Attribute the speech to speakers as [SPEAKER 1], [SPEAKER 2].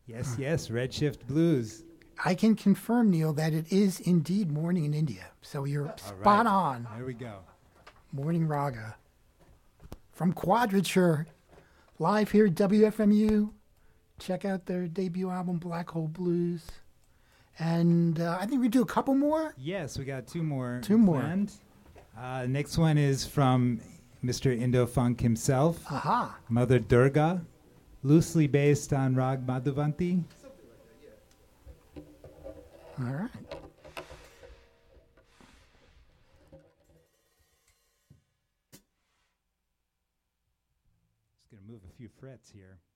[SPEAKER 1] Yes, yes, Redshift Blues.
[SPEAKER 2] I can confirm, Neil, that it is indeed morning in India. So you're spot on.
[SPEAKER 1] There we go.
[SPEAKER 2] Morning Raga. From Quadrature, live here at WFMU. Check out their debut album, Black Hole Blues. And I think we do a couple more.
[SPEAKER 1] Yes, we got two more.
[SPEAKER 2] Two more.
[SPEAKER 1] Planned. Next one is from Mr. Indo Funk himself,
[SPEAKER 2] Aha.
[SPEAKER 1] Mother Durga, loosely based on Rag Madhuvanti.
[SPEAKER 2] All right.
[SPEAKER 1] Just going to move a few frets here.